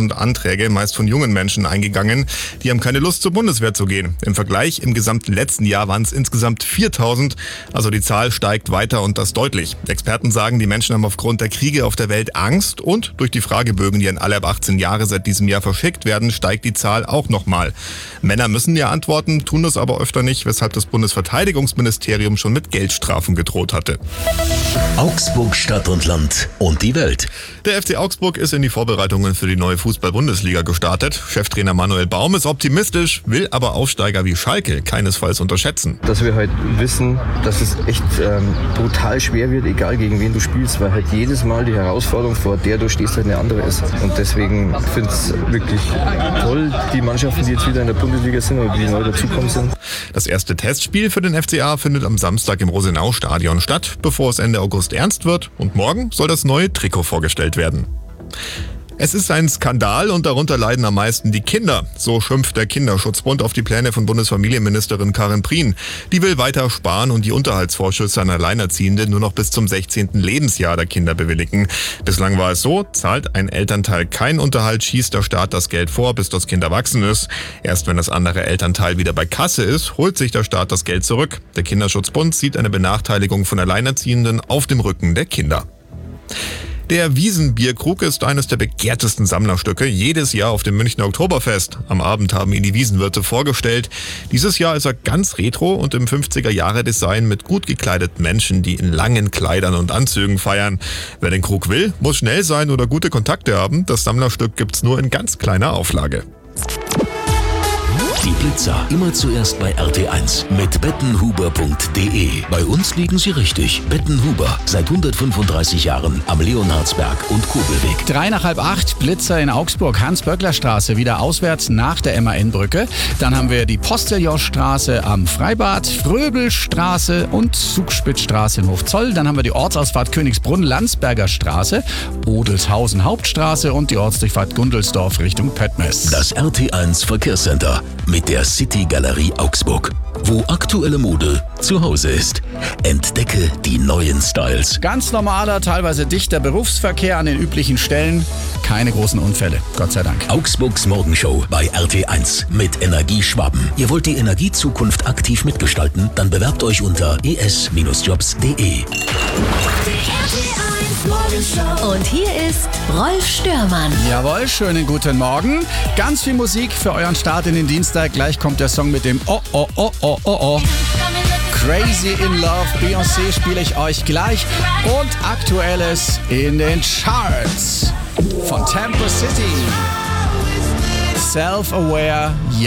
1000 Anträge, meist von jungen Menschen, eingegangen. Die haben keine Lust, zur Bundeswehr zu gehen. Im Vergleich, im gesamten letzten Jahr waren es insgesamt 4000. Also die Zahl steigt weiter und das deutlich. Experten sagen, die Menschen haben aufgrund der Kriege auf der Welt Angst und durch die Fragebögen, die an alle ab 18 Jahre seit diesem Jahr verschickt werden, steigt die Zahl auch nochmal. Männer müssen ja antworten, tun das aber öfter nicht, weshalb das Bundesverteidigungsministerium schon mit Geldstrafen gedroht hatte. Augsburg Stadt und Land und die Welt. Der FC Augsburg ist in die Vorbereitungen für die neue Fußball-Bundesliga gestartet. Cheftrainer Manuel Baum ist optimistisch, will aber Aufsteiger wie Schalke keinesfalls unterschätzen. Dass wir halt wissen, dass es echt brutal schwer wird, egal gegen wen du spielst, weil halt jedes Mal die Herausforderung, vor der du stehst, halt eine andere ist. Und deswegen finde ich es wirklich toll, die Mannschaften, die jetzt wieder in der Bundesliga sind oder die neu dazukommen sind. Das erste Testspiel für den FCA findet am Samstag im Rosenau-Stadion statt, bevor es Ende August ernst wird. Und morgen soll das neue Trikot vorgestellt werden. Es ist ein Skandal und darunter leiden am meisten die Kinder. So schimpft der Kinderschutzbund auf die Pläne von Bundesfamilienministerin Karin Prien. Die will weiter sparen und die Unterhaltsvorschüsse an Alleinerziehende nur noch bis zum 16. Lebensjahr der Kinder bewilligen. Bislang war es so, zahlt ein Elternteil keinen Unterhalt, schießt der Staat das Geld vor, bis das Kind erwachsen ist. Erst wenn das andere Elternteil wieder bei Kasse ist, holt sich der Staat das Geld zurück. Der Kinderschutzbund sieht eine Benachteiligung von Alleinerziehenden auf dem Rücken der Kinder. Der Wiesenbierkrug ist eines der begehrtesten Sammlerstücke jedes Jahr auf dem Münchner Oktoberfest. Am Abend haben ihn die Wiesenwirte vorgestellt. Dieses Jahr ist er ganz retro und im 50er-Jahre-Design mit gut gekleideten Menschen, die in langen Kleidern und Anzügen feiern. Wer den Krug will, muss schnell sein oder gute Kontakte haben. Das Sammlerstück gibt's nur in ganz kleiner Auflage. Die Blitzer immer zuerst bei RT1 mit bettenhuber.de. Bei uns liegen Sie richtig. Bettenhuber, seit 135 Jahren am Leonhardsberg und Kobelweg. 7:55, Blitzer in Augsburg, Hans-Böckler-Straße, wieder auswärts nach der MAN-Brücke. Dann haben wir die Postillonstraße am Freibad, Fröbelstraße und Zugspitzstraße in Hofzoll. Dann haben wir die Ortsausfahrt Königsbrunn, Landsberger Straße, Odelshausen Hauptstraße und die Ortsdurchfahrt Gundelsdorf Richtung Pöttmes. Das RT1 Verkehrscenter mit der City Galerie Augsburg, wo aktuelle Mode zu Hause ist. Entdecke die neuen Styles. Ganz normaler, teilweise dichter Berufsverkehr an den üblichen Stellen. Keine großen Unfälle, Gott sei Dank. Augsburgs Morgenshow bei RT1 mit Energie Schwaben. Ihr wollt die Energiezukunft aktiv mitgestalten? Dann bewerbt euch unter es-jobs.de. Und hier ist Rolf Störmann. Jawohl, schönen guten Morgen. Ganz viel Musik für euren Start in den Dienstag. Gleich kommt der Song mit dem Oh. Crazy in Love. Beyoncé spiele ich euch gleich. Und Aktuelles in den Charts von Tampa City. Self-Aware.